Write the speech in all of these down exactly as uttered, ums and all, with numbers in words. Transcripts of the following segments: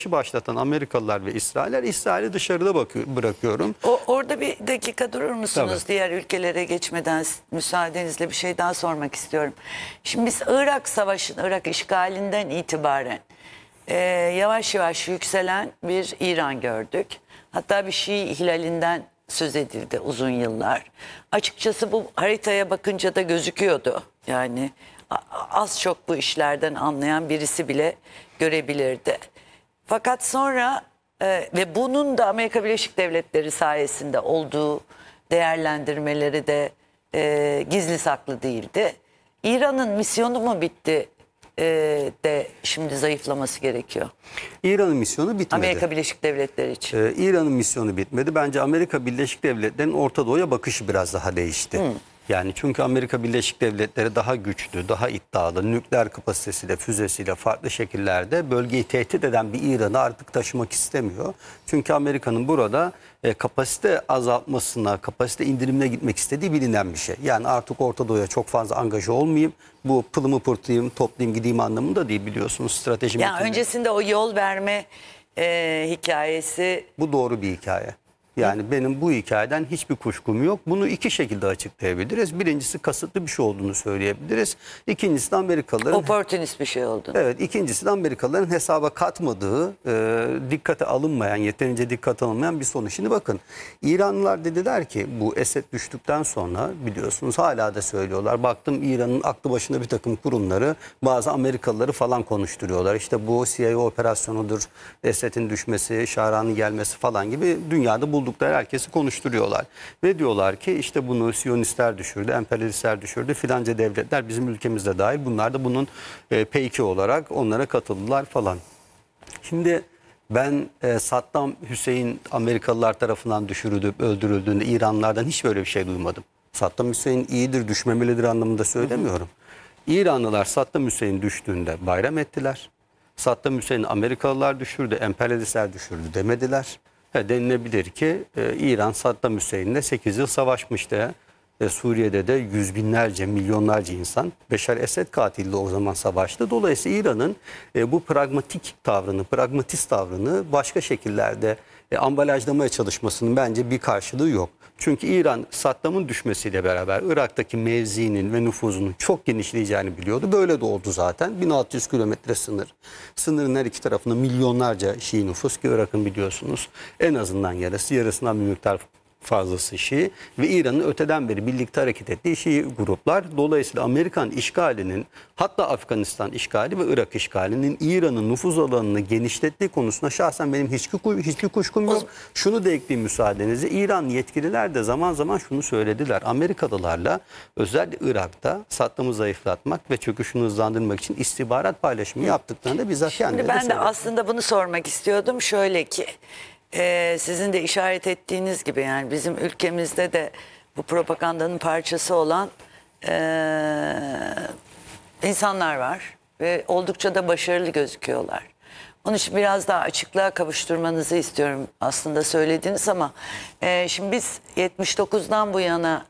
başlatan Amerikalılar ve İsrailler, İsrail'i dışarıda bakıyor, bırakıyorum. O, orada bir dakika durur musunuz? Tabii. Diğer ülkelere geçmeden müsaadenizle bir şey daha sormak istiyorum. Şimdi biz Irak Savaşı'nın, Irak işgalinden itibaren e, yavaş yavaş yükselen bir İran gördük. Hatta bir Şii ihlalinden söz edildi uzun yıllar. Açıkçası bu haritaya bakınca da gözüküyordu. Yani az çok bu işlerden anlayan birisi bile görebilirdi. Fakat sonra e, ve bunun da Amerika Birleşik Devletleri sayesinde olduğu değerlendirmeleri de e, gizli saklı değildi. İran'ın misyonu mu bitti e, de şimdi zayıflaması gerekiyor? İran'ın misyonu bitmedi. Amerika Birleşik Devletleri için. Ee, İran'ın misyonu bitmedi. Bence Amerika Birleşik Devletleri'nin Orta Doğu'ya bakışı biraz daha değişti. Hmm. Yani çünkü Amerika Birleşik Devletleri daha güçlü, daha iddialı, nükleer kapasitesiyle, füzesiyle farklı şekillerde bölgeyi tehdit eden bir İran'ı artık taşımak istemiyor. Çünkü Amerika'nın burada e, kapasite azaltmasına, kapasite indirimine gitmek istediği bilinen bir şey. Yani artık Orta Doğu'ya çok fazla angaja olmayayım, bu pılımı pırtayım, toplayayım gideyim anlamında değil, biliyorsunuz strateji. Yani metinleri. Öncesinde o yol verme e, hikayesi. Bu doğru bir hikaye. Yani Hı? benim bu hikayeden hiçbir kuşkum yok. Bunu iki şekilde açıklayabiliriz. Birincisi kasıtlı bir şey olduğunu söyleyebiliriz. İkincisi de Amerikalıların... Opportunist bir şey oldu. Evet, ikincisi de Amerikalıların hesaba katmadığı, e, dikkate alınmayan, yeterince dikkate alınmayan bir sonuç. Şimdi bakın, İranlılar dediler ki bu Esed düştükten sonra, biliyorsunuz hala da söylüyorlar. Baktım İran'ın aklı başında bir takım kurumları bazı Amerikalıları falan konuşturuyorlar. İşte bu C I A operasyonudur, Esed'in düşmesi, Şahran'ın gelmesi falan gibi dünyada buldukları herkesi konuşturuyorlar. Ve diyorlar ki işte bunu Siyonistler düşürdü, emperyalistler düşürdü, filanca devletler bizim ülkemizde dahil. Bunlar da bunun e, peyki olarak onlara katıldılar falan. Şimdi ben e, Saddam Hüseyin Amerikalılar tarafından düşürüldü, öldürüldüğünde İranlılardan hiç böyle bir şey duymadım. Saddam Hüseyin iyidir, düşmemelidir anlamında söylemiyorum. İranlılar Saddam Hüseyin düştüğünde bayram ettiler. Saddam Hüseyin Amerikalılar düşürdü, emperyalistler düşürdü demediler. He, denilebilir ki e, İran Saddam Hüseyin'le sekiz yıl savaşmıştı. E, Suriye'de de yüz binlerce, milyonlarca insan Beşar Esed katili o zaman savaştı. Dolayısıyla İran'ın e, bu pragmatik tavrını, pragmatist tavrını başka şekillerde e, ambalajlamaya çalışmasının bence bir karşılığı yok. Çünkü İran Saddam'ın düşmesiyle beraber Irak'taki mevziinin ve nüfuzunun çok genişleyeceğini biliyordu. Böyle de oldu zaten. bin altı yüz kilometre sınır. Sınırın her iki tarafında milyonlarca Şii nüfus ki Irak'ın biliyorsunuz en azından yarısı, yarısından bir miktar fazlası Şii ve İran'ın öteden beri birlikte hareket ettiği Şii gruplar. Dolayısıyla Amerikan işgalinin, hatta Afganistan işgali ve Irak işgalinin İran'ın nüfuz alanını genişlettiği konusunda şahsen benim hiçbir, hiçbir kuşkum yok. Şunu da ekleyeyim müsaadenizle. İran yetkililer de zaman zaman şunu söylediler. Amerikalılarla özellikle Irak'ta Saddam'ı zayıflatmak ve çöküşünü hızlandırmak için istihbarat paylaşımı yaptıklarında bizzat kendileri Şimdi ben de söyledi. aslında bunu sormak istiyordum. Şöyle ki Ee, sizin de işaret ettiğiniz gibi yani bizim ülkemizde de bu propagandanın parçası olan ee, insanlar var ve oldukça da başarılı gözüküyorlar. Onun için biraz daha açıklığa kavuşturmanızı istiyorum aslında söylediğiniz ama ee, şimdi biz yetmiş dokuzdan bu yana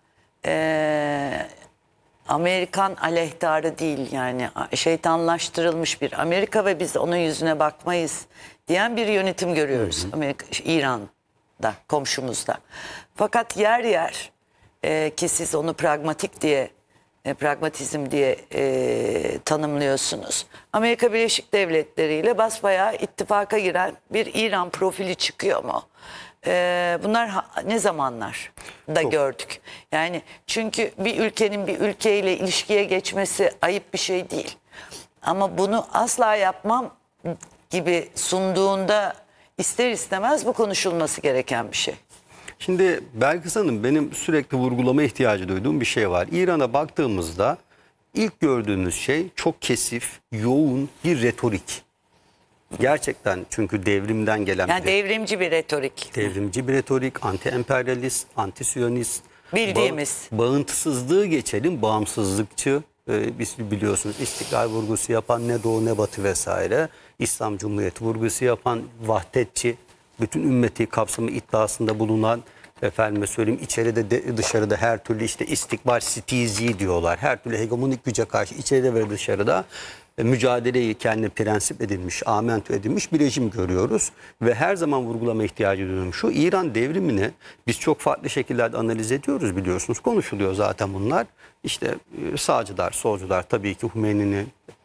ee, Amerikan aleyhtarı değil yani şeytanlaştırılmış bir Amerika ve biz onun yüzüne bakmayız diyen bir yönetim görüyoruz. Hı hı. Amerika, İran'da, komşumuzda. Fakat yer yer e, ki siz onu pragmatik diye, e, pragmatizm diye e, tanımlıyorsunuz. Amerika Birleşik Devletleri ile basbayağı ittifaka giren bir İran profili çıkıyor mu? E, bunlar ha, ne zamanlar da Çok. gördük. Yani çünkü bir ülkenin bir ülkeyle ilişkiye geçmesi ayıp bir şey değil. Ama bunu asla yapmam gibi sunduğunda ister istemez bu konuşulması gereken bir şey. Şimdi Belkıs Hanım, benim sürekli vurgulama ihtiyacı duyduğum bir şey var. İran'a baktığımızda ilk gördüğümüz şey çok kesif, yoğun bir retorik. Gerçekten çünkü devrimden gelen yani bir devrimci bir retorik. Devrimci bir retorik, anti-emperyalist, anti-siyonist. Bildiğimiz. Ba bağıntısızlığı geçelim, bağımsızlıkçı. Ee, biz biliyorsunuz istiklal vurgusu yapan ne doğu ne batı vesaire. İslam Cumhuriyeti vurgusu yapan vahdetçi, bütün ümmeti kapsamı iddiasında bulunan, efendime söyleyeyim içeride de dışarıda her türlü işte istikbal sitizi diyorlar. Her türlü hegemonik güce karşı içeride ve dışarıda e, mücadeleyi kendi prensip edilmiş, amentü edilmiş bir rejim görüyoruz. Ve her zaman vurgulama ihtiyacı duyuyorum. Şu İran devrimini biz çok farklı şekillerde analiz ediyoruz biliyorsunuz. Konuşuluyor zaten bunlar. İşte e, sağcılar, solcular tabii ki Hümeyni'nin